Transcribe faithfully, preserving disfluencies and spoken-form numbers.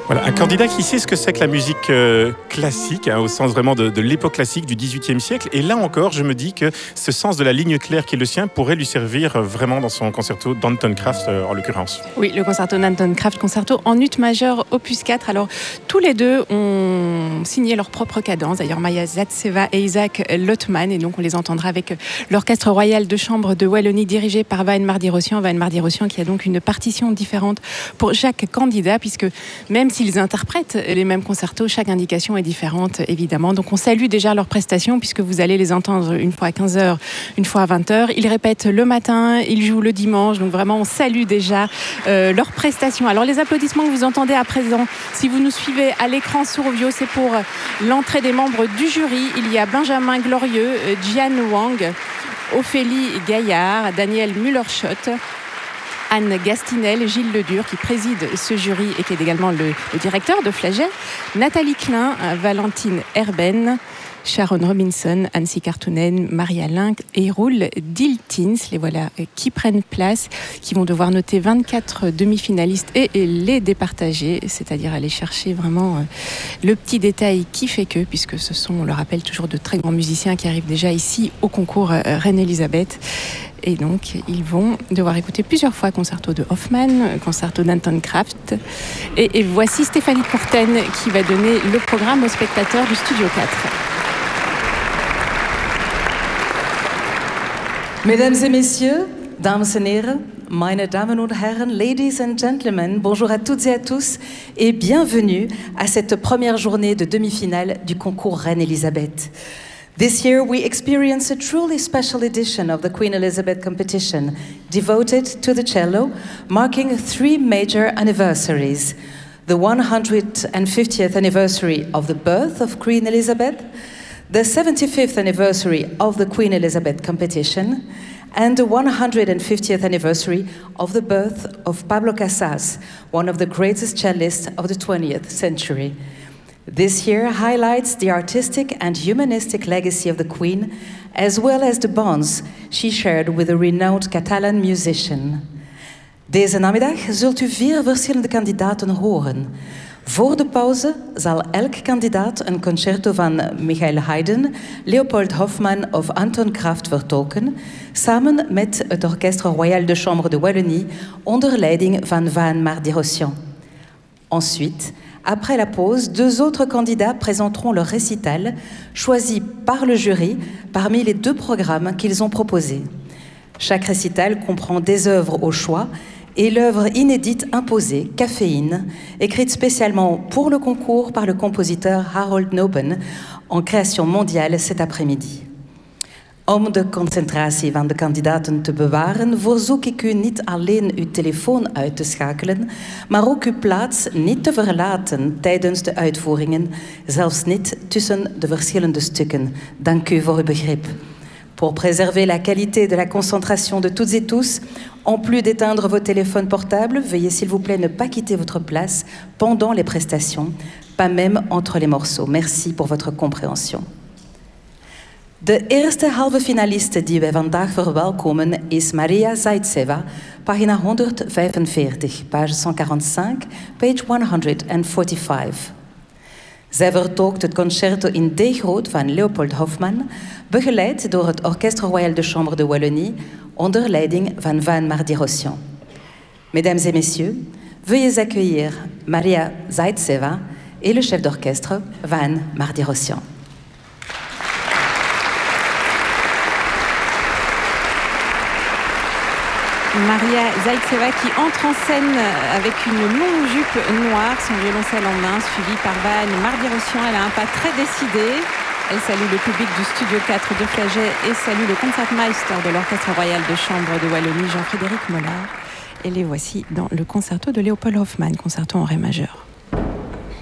Voilà, un candidat qui sait ce que c'est que la musique euh, classique, hein, au sens vraiment de, de l'époque classique du dix-huitième siècle. Et là encore, je me dis que ce sens de la ligne claire qui est le sien pourrait lui servir vraiment dans son concerto d'Anton Kraft, euh, en l'occurrence. Oui, le concerto d'Anton Kraft, concerto en ut majeur, opus quatre. Alors, tous les deux ont signé leur propre cadence. D'ailleurs, Maria Zaitseva et Isaac Lotman. Et donc, on les entendra avec l'Orchestre royal de chambre de Wallonie, dirigé par Van Mardi-Rossian. Van Mardi-Rossian qui a donc une partition différente pour chaque candidat, puisque même s'ils interprètent les mêmes concertos, chaque indication est différente, évidemment. Donc on salue déjà leurs prestations, puisque vous allez les entendre une fois à quinze heures, une fois à vingt heures. Ils répètent le matin, ils jouent le dimanche. Donc vraiment, on salue déjà euh, leurs prestations. Alors les applaudissements que vous entendez à présent, si vous nous suivez à l'écran sur Ovio, c'est pour l'entrée des membres du jury. Il y a Benjamin Glorieux, Jian Wang, Ophélie Gaillard, Daniel Muller-Schott, Anne Gastinel, Gilles Ledur qui préside ce jury et qui est également le, le directeur de Flagey, Nathalie Klein, Valentine Herben, Sharon Robinson, Annecy Cartounen, Maria Link et Roul Diltins, les voilà qui prennent place, qui vont devoir noter vingt-quatre demi-finalistes et, et les départager, c'est-à-dire aller chercher vraiment euh, le petit détail qui fait que, puisque ce sont, on le rappelle, toujours de très grands musiciens qui arrivent déjà ici au concours euh, Reine-Elisabeth. Et donc, ils vont devoir écouter plusieurs fois concerto de Hoffmann, concerto d'Anton Kraft. Et, et voici Stéphanie Courten qui va donner le programme aux spectateurs du Studio quatre. Mesdames et messieurs, dames et heren, meine Damen und Herren, ladies and gentlemen, bonjour à toutes et à tous et bienvenue à cette première journée de demi-finale du concours Reine-Elisabeth. This year we experience a truly special edition of the Queen Elizabeth competition, devoted to the cello, marking three major anniversaries. The one hundred fiftieth anniversary of the birth of Queen Elizabeth, the seventy-fifth anniversary of the Queen Elizabeth competition, and the one hundred fiftieth anniversary of the birth of Pablo Casals, one of the greatest cellists of the twentieth century. This year highlights the artistic and humanistic legacy of the Queen, as well as the bonds she shared with a renowned Catalan musician. Deze namiddag zult u vier verschillende kandidaten horen. Voor de pauze zal elk kandidaat een concerto van Michael Haydn, Leopold Hoffmann of Anton Kraft vertolken, samen met het Orchestre royal de chambre de Wallonie, onder leiding van Van Mardi-Rossian. Ensuite, après la pause, deux autres candidats présenteront leur récital, choisi par le jury parmi les deux programmes qu'ils ont proposés. Chaque récital comprend des œuvres au choix et l'œuvre inédite imposée, Caféine, écrite spécialement pour le concours par le compositeur Harold Noben, en création mondiale cet après-midi. Om de concentratie van de kandidaten te bewaren, verzoek ik u niet alleen uw telefoon uit te schakelen, maar ook uw plaats niet te verlaten tijdens de uitvoeringen, zelfs niet tussen de verschillende stukken. Dank u voor uw begrip. Pour préserver la qualité de la concentration de toutes et tous, en plus d'éteindre vos téléphones portables, veuillez s'il vous plaît ne pas quitter votre place pendant les prestations, pas même entre les morceaux. Merci pour votre compréhension. De eerste halve finaliste die wij vandaag verwelkomen is Maria Zaitseva, pagina honderdvijfenveertig, page cent quarante-cinq, page one hundred forty-five. Zij vertolkt het concerto in D-groot van Leopold Hoffmann, begeleid door het Orchestre royal de chambre de Wallonie, onder leiding van Van Mardi-Rossian. Mesdames et messieurs, veuillez accueillir Maria Zaitseva et le chef d'orchestre Van Mardi-Rossian. Maria Zaitseva qui entre en scène avec une longue jupe noire, son violoncelle en main, suivie par Van Mardi-Rossian. Elle a un pas très décidé. Elle salue le public du Studio quatre de Flagey et salue le concertmeister de l'Orchestre royal de chambre de Wallonie, Jean-Frédéric Mollard. Et les voici dans le concerto de Leopold Hoffmann, concerto en ré majeur.